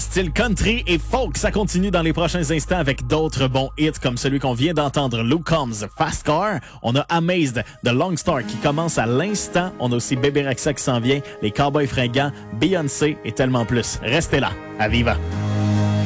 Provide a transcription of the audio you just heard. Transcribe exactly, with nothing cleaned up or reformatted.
style country et folk. Ça continue dans les prochains instants avec d'autres bons hits comme celui qu'on vient d'entendre, Luke Combs, Fast Car. On a Amazed de Longstar qui commence à l'instant. On a aussi Bébé Rexha qui s'en vient, les Cowboys Fringants, Beyoncé et tellement plus. Restez là, à Viva!